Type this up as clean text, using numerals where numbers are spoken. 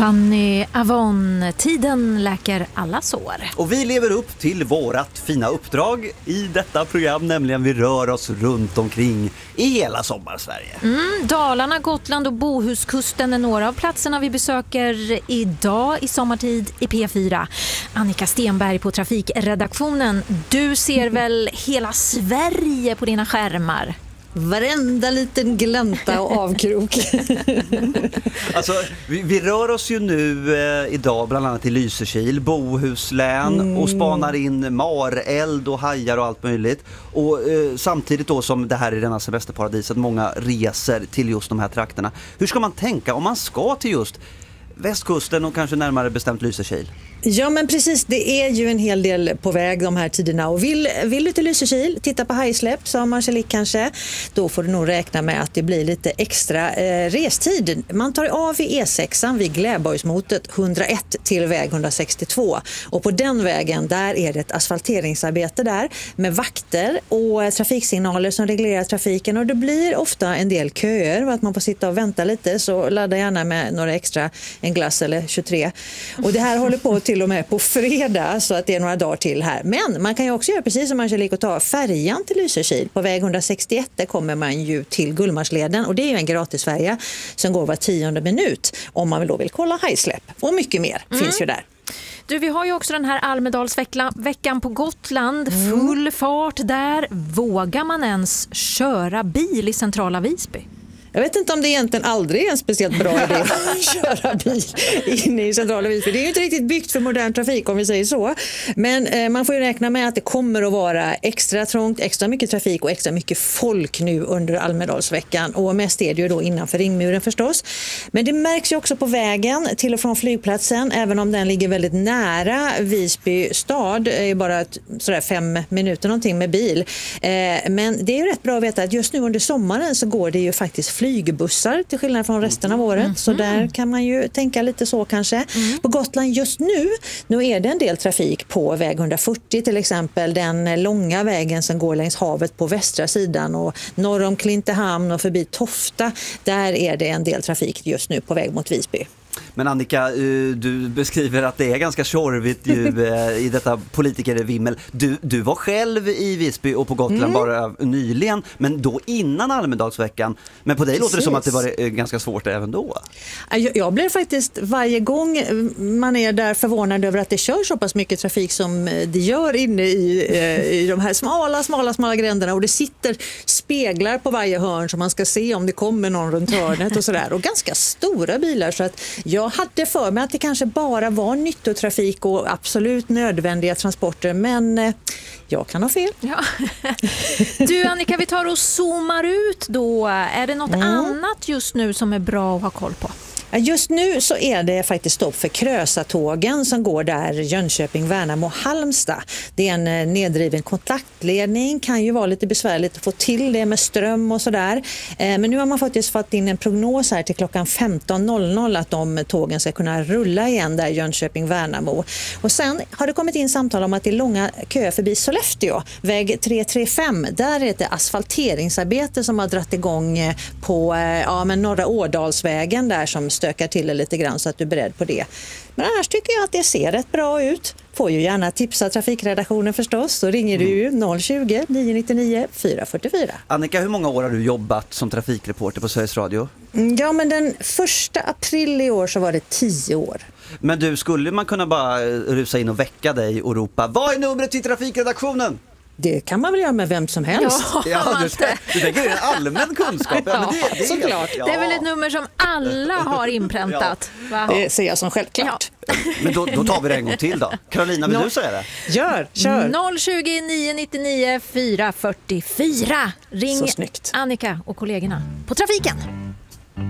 Fanny Avon, tiden läker alla sår. Och vi lever upp till vårat fina uppdrag i detta program, nämligen vi rör oss runt omkring i hela sommarsverige. Dalarna, Gotland och Bohuskusten är några av platserna vi besöker idag i sommartid i P4. Annika Stenberg på trafikredaktionen, du ser väl hela Sverige på dina skärmar? Varenda liten glänta och avkrok. Alltså, vi rör oss ju nu idag bland annat i Lysekil, Bohuslän och spanar in mareld och hajar och allt möjligt. Och samtidigt då som det här är denna semesterparadiset, många reser till just de här trakterna. Hur ska man tänka om man ska till just västkusten och kanske närmare bestämt Lysekil? Ja, men precis, det är ju en hel del på väg de här tiderna, och vill du till Lysekil, titta på hajsläpp som Angelique kanske, då får du nog räkna med att det blir lite extra restid. Man tar av vid E6 vid Gläborgsmotet 101 till väg 162, och på den vägen där är det ett asfalteringsarbete där med vakter och trafiksignaler som reglerar trafiken, och det blir ofta en del köer och att man får sitta och vänta lite, så ladda gärna med några extra, en glass eller 23, och det här håller på till och med på fredag, så att det är några dagar till här. Men man kan ju också göra precis som Angelique och ta färjan till Lysekil. På väg 161 där kommer man ju till Gullmarsleden, och det är ju en gratisfärja som går var 10:e minut om man då vill kolla hajsläpp. Och mycket mer finns ju där. Du, vi har ju också den här Almedalsveckan på Gotland. Full fart där. Vågar man ens köra bil i centrala Visby? Jag vet inte om det egentligen aldrig är en speciellt bra idé att köra bil inne i centrala Visby. Det är ju inte riktigt byggt för modern trafik om vi säger så. Men man får ju räkna med att det kommer att vara extra trångt, extra mycket trafik och extra mycket folk nu under Almedalsveckan. Och mest är det ju då innanför ringmuren förstås. Men det märks ju också på vägen till och från flygplatsen, även om den ligger väldigt nära Visby stad. Det är bara sådär 5 minuter någonting med bil. Men det är ju rätt bra att veta att just nu under sommaren så går det ju faktiskt flygbussar till skillnad från resten av året. Så där kan man ju tänka lite så kanske. På Gotland just nu är det en del trafik på väg 140 till exempel. Den långa vägen som går längs havet på västra sidan och norr om Klintehamn och förbi Tofta. Där är det en del trafik just nu på väg mot Visby. Men Annika, du beskriver att det är ganska tjorvigt i detta politikervimmel. Du var själv i Visby och på Gotland bara nyligen, men då innan Almedalsveckan. Men på dig låter det som att det var ganska svårt även då. Jag blir faktiskt varje gång man är där förvånad över att det kör så pass mycket trafik som det gör inne i de här smala gränderna, och det sitter speglar på varje hörn så man ska se om det kommer någon runt hörnet och sådär. Och ganska stora bilar, så att jag hade för mig att det kanske bara var nyttotrafik och absolut nödvändiga transporter, men jag kan ha fel. Ja. Du Annika, vi tar och zoomar ut då. Är det något annat just nu som är bra att ha koll på? Just nu så är det faktiskt stopp för Krösatågen som går där Jönköping, Värnamo och Halmstad. Det är en nedriven kontaktledning, kan ju vara lite besvärligt att få till det med ström och sådär. Men nu har man faktiskt fått in en prognos här till klockan 15.00 att de tågen ska kunna rulla igen där Jönköping, Värnamo. Och sen har det kommit in samtal om att det är långa köer förbi Sollefteå, väg 335. Där är det asfalteringsarbete som har dratt igång på norra Ådalsvägen där, som stökar till det lite grann, så att du är beredd på det. Men annars tycker jag att det ser rätt bra ut. Får ju gärna tipsa trafikredaktionen förstås. Så ringer du ju 020 999 444. Annika, hur många år har du jobbat som trafikreporter på Sveriges Radio? Ja, men den 1 april i år så var det 10 år. Men du, skulle man kunna bara rusa in och väcka dig och ropa: vad är numret till trafikredaktionen? Det kan man väl göra med vem som helst. Du tänker en allmän kunskap. Ja, men det såklart. Ja. Det är väl ett nummer som alla har inpräntat. Va? Det ser jag som självklart. Ja. Men då tar vi det en gång till då. Carolina, vill du säga det? Kör. 020 999 444. Ring Annika och kollegorna på trafiken.